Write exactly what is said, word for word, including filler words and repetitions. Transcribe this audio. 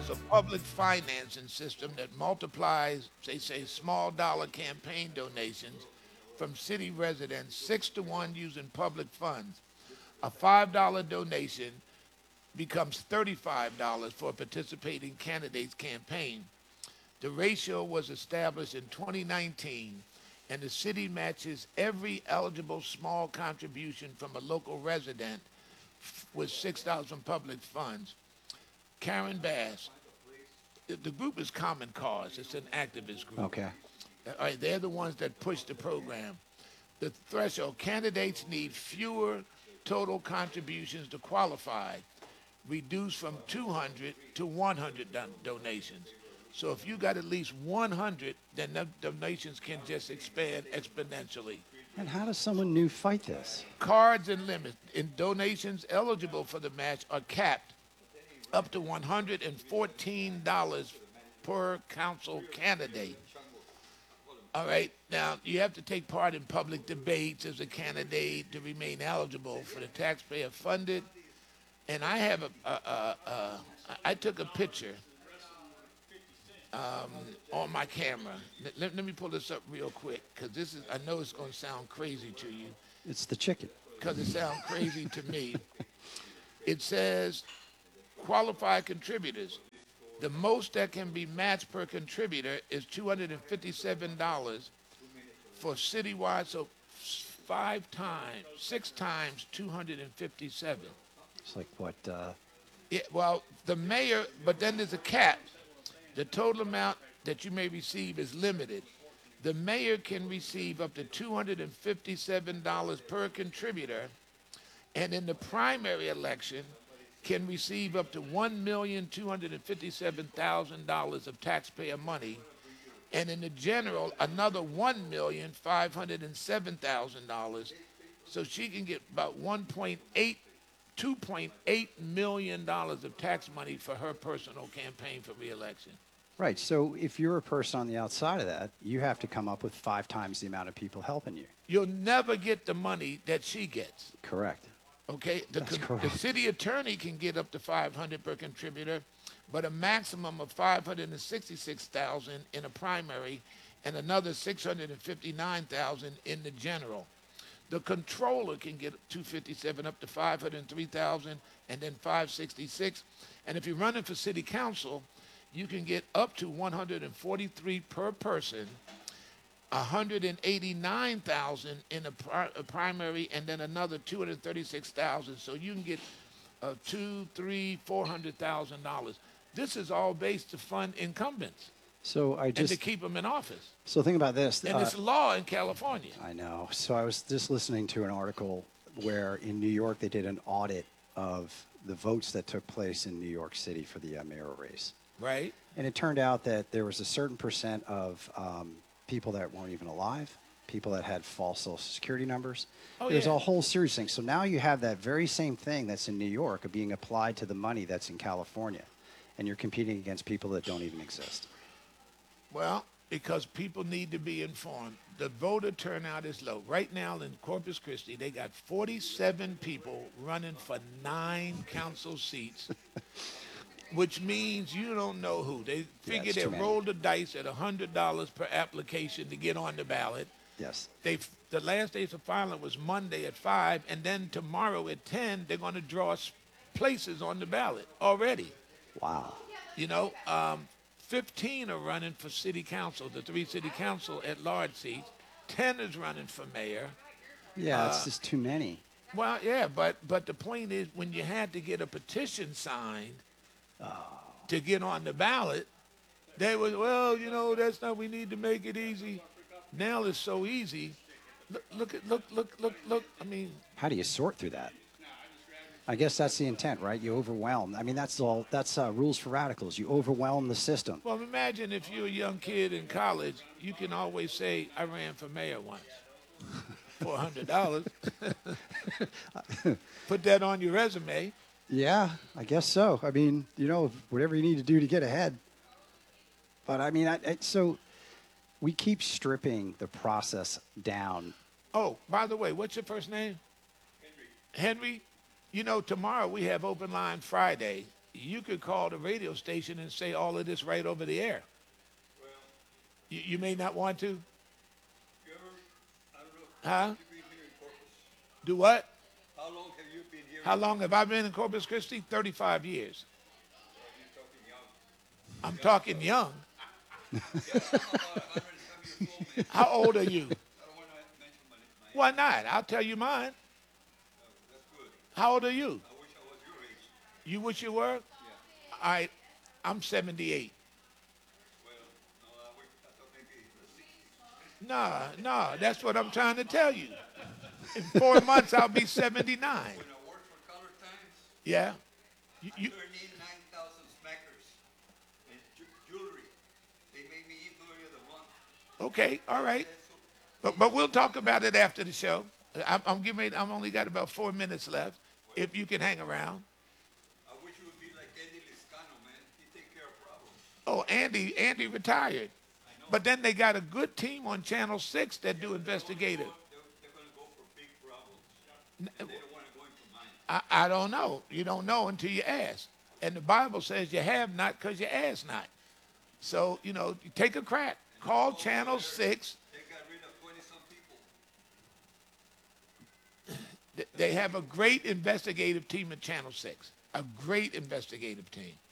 is a public financing system that multiplies, they say, small dollar campaign donations from city residents six to one using public funds. A five dollar donation becomes thirty-five dollars for a participating candidate's campaign. The ratio was established in twenty nineteen, and the city matches every eligible small contribution from a local resident f- with six thousand public funds. Karen Bass, the the group is Common Cause. It's an activist group. Okay. Uh, All right, they're the ones that push the program. The threshold candidates need fewer total contributions to qualify, reduced from two hundred to one hundred don- donations. So if you got at least one hundred, then the donations can just expand exponentially. And how does someone new fight this? Cards and limits in donations eligible for the match are capped up to one hundred fourteen dollars per council candidate. All right, now you have to take part in public debates as a candidate to remain eligible for the taxpayer funded. And I have a, a, a, a I took a picture um, on my camera. Let, let, let me pull this up real quick because this is, I know it's going to sound crazy to you It's the chicken. because it sounds crazy to me. It says qualified contributors. The most that can be matched per contributor is two hundred fifty-seven dollars for citywide, so five times, six times two hundred fifty-seven. It's like what? Uh, Yeah, well, the mayor, but then there's a cap. The total amount that you may receive is limited. The mayor can receive up to two hundred fifty-seven dollars per contributor, and in the primary election, can receive up to one million two hundred fifty-seven thousand dollars of taxpayer money, and in the general, another one million five hundred seven thousand dollars. So she can get about one point eight, two point eight million dollars of tax money for her personal campaign for reelection. right. So if you're a person on the outside of that, you have to come up with five times the amount of people helping you. You'll never get the money that she gets. Correct. Okay, the, That's con- the correct. city attorney can get up to five hundred per contributor, but a maximum of five hundred sixty-six thousand in a primary, and another six hundred fifty-nine thousand in the general. The controller can get two fifty-seven up to five hundred three thousand, and then five sixty-six. And if you're running for city council, you can get up to one hundred forty-three per person, one hundred eighty-nine thousand in a, pri- a primary, and then another two hundred thirty-six thousand. So you can get uh, two, three, four hundred thousand dollars. This is all based to fund incumbents So I and to just keep them in office. so think about this. And uh, it's law in California. I know. So I was just listening to an article where in New York they did an audit of the votes that took place in New York City for the uh, mayoral race. Right? And it turned out that there was a certain percent of um, people that weren't even alive, people that had false social security numbers. Oh, There's yeah. a whole series of things. So now you have that very same thing that's in New York being applied to the money that's in California. And you're competing against people that don't even exist. Well, because people need to be informed. The voter turnout is low. Right now in Corpus Christi, they got forty-seven people running for nine council seats, which means you don't know who. They figure it's they too many. roll the dice at one hundred dollars per application to get on the ballot. Yes. They The last day for filing was Monday at five, and then tomorrow at ten, they're going to draw s- places on the ballot already. Wow. You know, um, fifteen are running for city council, the three city council at large seats. ten is running for mayor. Yeah, Uh, it's just too many. Well, yeah, but but the point is, when you had to get a petition signed to get on the ballot, they was, well, you know, that's not. We need to make it easy. Now it's so easy. Look, look at look look look look. I mean, How do you sort through that? I guess that's the intent, right? You overwhelm. I mean, that's all. That's uh, rules for radicals. You overwhelm the system. well, imagine if you're a young kid in college, you can always say, "I ran for mayor once." For a hundred dollars. Put that on your resume. Yeah, I guess so. I mean, you know, whatever you need to do to get ahead. But I mean, I, I, so we keep stripping the process down. Oh, by the way, what's your first name? Henry. Henry, you know, tomorrow we have Open Line Friday, you could call the radio station and say all of this right over the air. Well, You, you may not want to. you ever, I don't know, how Huh? long have you been here in Corpus? Do what? How long have you been here? How long have I been in Corpus Christi? thirty-five years. Well, you're talking young. I'm talking young. Yeah, I'm about a hundred and some years old, man. How old are you? I don't want to mention my, my age. Why not? I'll tell you mine. No, that's good. How old are you? I wish I was your age. You wish you were? Yeah. I, I'm seventy-eight. Well, no, I wish, I thought maybe the sixties. No, no, that's what I'm trying to tell you. In four months, I'll be seventy-nine. When I worked for Color Times, Yeah? You, I you, turned in nine thousand smackers and ju- jewelry. They made me employee of the month. okay, all right. That's so, But, but we'll talk about it after the show. I'm, I'm getting ready, I've only got about four minutes left, if you can hang around. I wish you would be like Eddie Liscano, man. He take care of problems. Oh, Andy, Andy retired. I know. But then they got a good team on Channel six that do investigative. They're, they're going to go for big problems. And they don't want to go into mine. I, I don't know. You don't know until you ask. And the Bible says you have not because you ask not. So, you know, take a crack. Call Channel six. They got rid of twenty-some people. Th- They have a great investigative team at Channel six. A great investigative team.